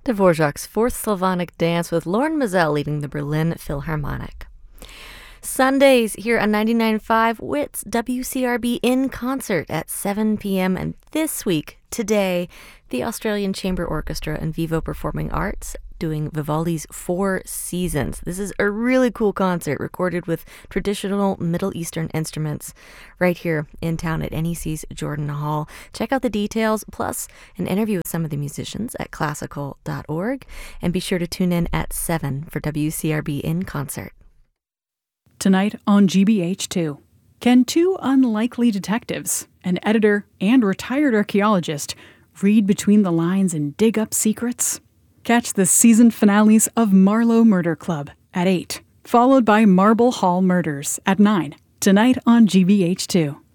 Dvorak's Fourth Slavonic Dance with Lauren Mazel leading the Berlin Philharmonic. Sundays here on 99.5 WITS WCRB in concert at 7 p.m. And this week, today, the Australian Chamber Orchestra and Vivo Performing Arts doing Vivaldi's Four Seasons. This is a really cool concert recorded with traditional Middle Eastern instruments right here in town at NEC's Jordan Hall. Check out the details, plus an interview with some of the musicians at classical.org. And be sure to tune in at 7 for WCRB in concert. Tonight on GBH2, can two unlikely detectives, an editor and retired archaeologist, read between the lines and dig up secrets? Catch the season finales of Marlowe Murder Club at 8, followed by Marble Hall Murders at 9, tonight on GBH2.